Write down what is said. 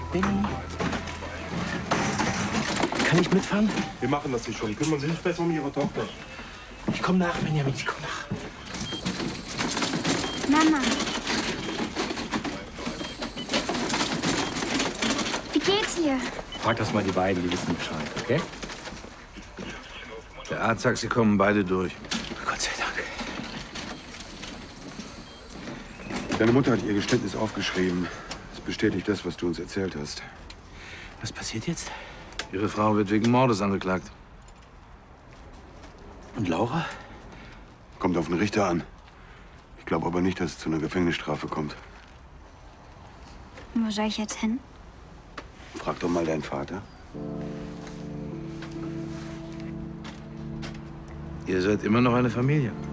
Benny? Kann ich mitfahren? Wir machen das nicht schon. Kümmern Sie sich besser um Ihre Tochter. Ich komm nach, Benjamin, ich komm nach. Mama. Wie geht's ihr? Frag das mal die beiden, die wissen Bescheid, okay? Der Arzt sagt, sie kommen beide durch. Gott sei Dank. Deine Mutter hat ihr Geständnis aufgeschrieben. Das bestätigt das, was du uns erzählt hast. Was passiert jetzt? Ihre Frau wird wegen Mordes angeklagt. Und Laura? Kommt auf den Richter an. Ich glaube aber nicht, dass es zu einer Gefängnisstrafe kommt. Wo soll ich jetzt hin? Frag doch mal deinen Vater. Ihr seid immer noch eine Familie.